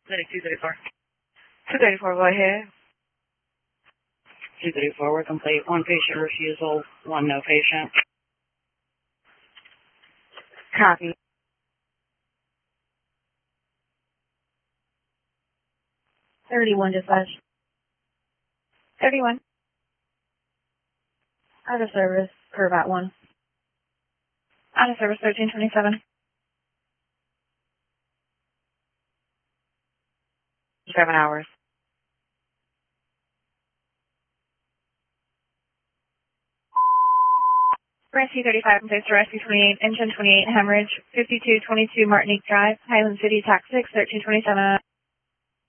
Medic 234. 234, go ahead. 234, we're complete. One patient refusal, one no patient. Copy. 31 dispatch. 31. Out of service, curve at 1. Out of service, 1327. 7 hours. Rescue 35 and place to Rescue 28, engine 28, hemorrhage, 5222 Martinique Drive, Highland City, TAC 6, 1327.